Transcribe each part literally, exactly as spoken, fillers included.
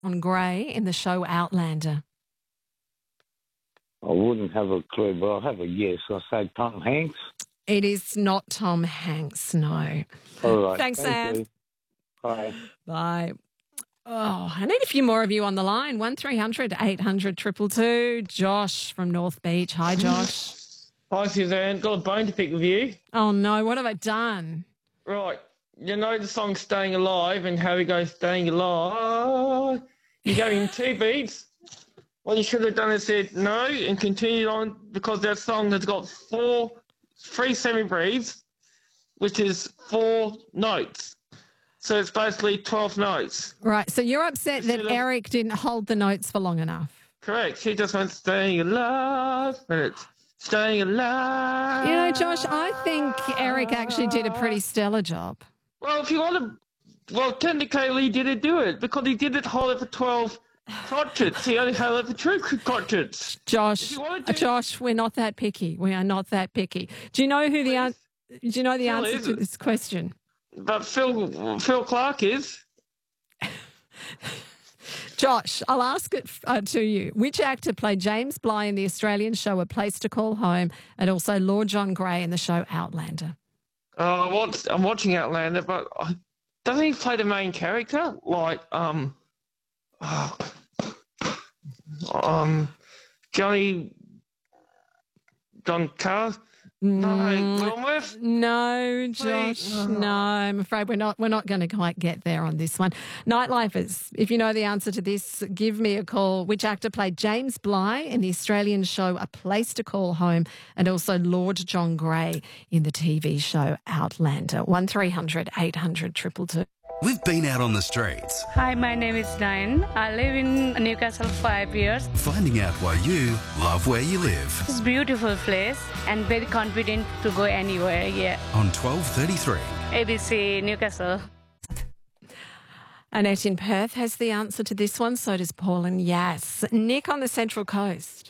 John Gray in the show Outlander? I wouldn't have a clue, but I'll have a guess. I'll say Tom Hanks. It is not Tom Hanks, no. All right. Thanks, thank Sam. you. Bye. Bye. Oh, I need a few more of you on the line. one three hundred eight hundred two two two. Josh from North Beach. Hi, Josh. Hi, Suzanne. Got a bone to pick with you. Oh, no. What have I done? Right. You know the song Staying Alive and how he goes Staying Alive? You gave him two beats. What you should have done is said no and continued on because that song has got four, three semi-breathes, which is four notes. So it's basically twelve notes. Right. So you're upset that Instead of- Eric didn't hold the notes for long enough. Correct. She just went Staying Alive, and it's Staying Alive. You know, Josh, I think Eric actually did a pretty stellar job. Well, if you want to, well, technically he didn't do it because he didn't hold it for twelve crotchets. He only held it for two crotchets. Josh, If you wanna do- Josh, we're not that picky. We are not that picky. Do you know who the an- do you know the Phil answer to isn't. this question? But Phil, Phil Clark is. Josh, I'll ask it uh, to you. Which actor played James Bligh in the Australian show A Place to Call Home and also Lord John Gray in the show Outlander? Uh, I watched, I'm watching Outlander, but I, doesn't he play the main character? Like, um, oh, um, Johnny, John Carr? No, Wilmworth? No, Josh. Please. No, I'm afraid we're not. We're not going to quite get there on this one. Nightlifers, if you know the answer to this, give me a call. Which actor played James Bligh in the Australian show A Place to Call Home, and also Lord John Gray in the T V show Outlander? One three hundred eight hundred two two two. We've been out on the streets, Hi, my name is Diane. I live in Newcastle five years. finding out why you love where you live. It's a beautiful place and very confident to go anywhere. Yeah, On twelve thirty-three. A B C Newcastle. Annette in Perth has the answer to this one. So does Paul and Yass. Nick on the Central Coast.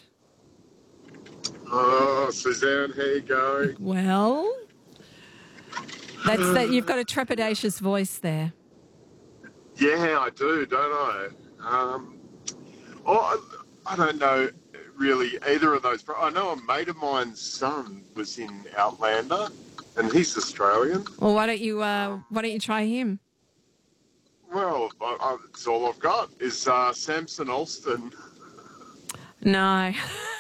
Oh, Suzanne, how you going? Well, that's that. You've got a trepidatious voice there. Yeah, I do, don't I? Um, oh, I, I don't know really either of those. I know a mate of mine's son was in Outlander, and he's Australian. Well, why don't you? Uh, why don't you try him? Well, I, I, it's all I've got is uh, Samson Alston. No.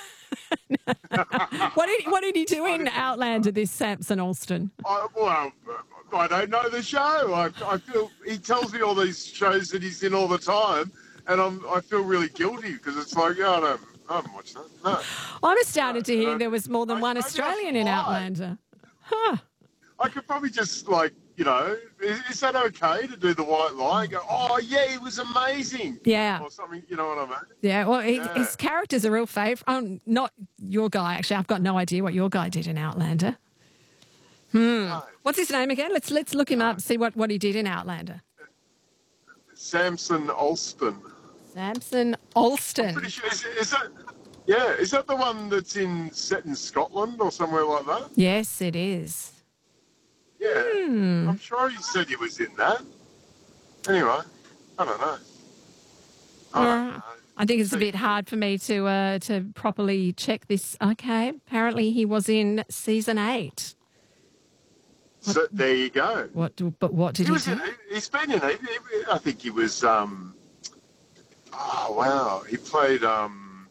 what did What did he do in Outlander? This Samson Alston. I, well, I don't know the show. I, I feel he tells me all these shows that he's in all the time, and I'm I feel really guilty because it's like, oh, I don't, I haven't watched that. No. I'm astounded to hear Uh, there was more than I- one I just Australian in lied. Outlander. Huh. I could probably just like, you know, is, is that okay to do the white lie? Go, oh yeah, he was amazing. Yeah. Or something, you know what I mean? Yeah. Well, he, Yeah. his character's a real favourite. Um, not your guy, actually. I've got no idea what your guy did in Outlander. Hmm. No. What's his name again? Let's let's look him up. See what, what he did in Outlander. Samson Alston. Samson Alston. Pretty sure, is, is that? Yeah, is that the one that's in set in Scotland or somewhere like that? Yes, it is. Yeah, Hmm. I'm sure he said he was in that. Anyway, I don't know. I don't Yeah. know. I think it's a bit hard for me to uh, to properly check this. Okay, apparently he was in season eight. So there you go. What? do- But what did He he, was do? in, he's been in it. I think he was. Um, oh wow, he played. Um,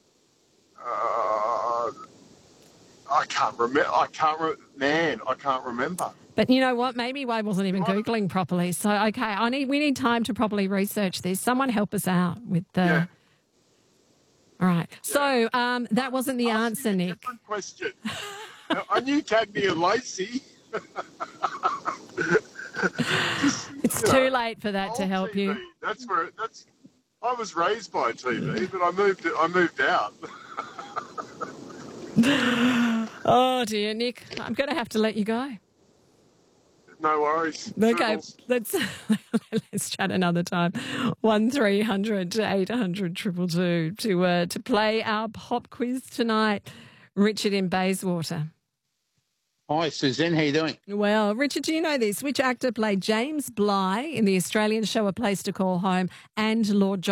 uh, I can't remember. I can't. Re- man, I can't remember. But you know what? Maybe I wasn't even Right. googling properly. So okay, I need we need time to properly research this. Someone help us out with the. Yeah. All right. So um, that wasn't the answer, Asking a Nick. Different question. I knew Cagney and Lacey. It's you too know, late for that to old help T V. you. That's where. That's. I was raised by T V, but I moved. I moved out. Oh dear, Nick, I'm going to have to let you go. No worries. Okay, Toodles. let's let's chat another time. One three hundred eight hundred triple two to uh, to play our pop quiz tonight. Richard in Bayswater. Hi, Suzanne. How you doing? Well, Richard, do you know this? Which actor played James Bligh in the Australian show A Place to Call Home and Lord John